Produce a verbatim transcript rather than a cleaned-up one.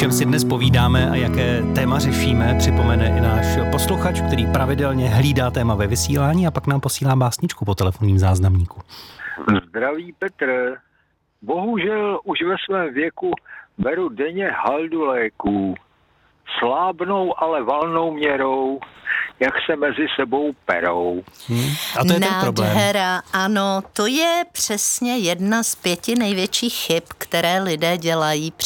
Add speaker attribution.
Speaker 1: čem si dnes povídáme a jaké téma řešíme, připomene i náš posluchač, který pravidelně hlídá téma ve vysílání a pak nám posílá básničku po telefonním záznamníku.
Speaker 2: Zdraví Petr. Bohužel už ve svém věku beru denně haldu léků. Slábnou, ale valnou měrou, jak se mezi sebou perou.
Speaker 1: Hmm. A to je ten problém.
Speaker 3: Nádhera, ano, to je přesně jedna z pěti největších chyb, které lidé dělají při